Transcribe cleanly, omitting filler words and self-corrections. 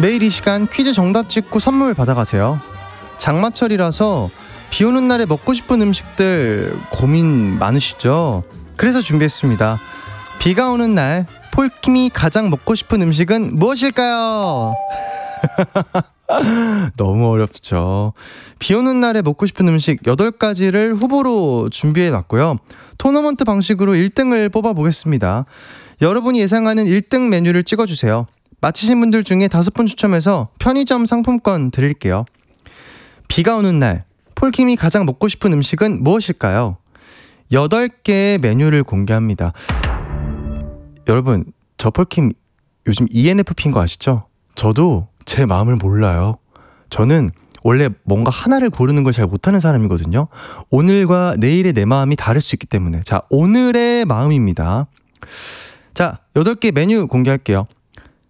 매일 이 시간 퀴즈 정답 찍고 선물 받아가세요. 장마철이라서 비 오는 날에 먹고 싶은 음식들 고민 많으시죠? 그래서 준비했습니다. 비가 오는 날 폴킴이 가장 먹고 싶은 음식은 무엇일까요? 너무 어렵죠. 비 오는 날에 먹고 싶은 음식 8가지를 후보로 준비해놨고요. 토너먼트 방식으로 1등을 뽑아보겠습니다. 여러분이 예상하는 1등 메뉴를 찍어주세요. 맞히신 분들 중에 5분 추첨해서 편의점 상품권 드릴게요. 비가 오는 날 폴킴이 가장 먹고 싶은 음식은 무엇일까요? 8개의 메뉴를 공개합니다. 여러분, 저 폴킴 요즘 ENFP인 거 아시죠? 저도 제 마음을 몰라요. 저는 원래 뭔가 하나를 고르는 걸 잘 못하는 사람이거든요. 오늘과 내일의 내 마음이 다를 수 있기 때문에. 자, 오늘의 마음입니다. 자, 8개 메뉴 공개할게요.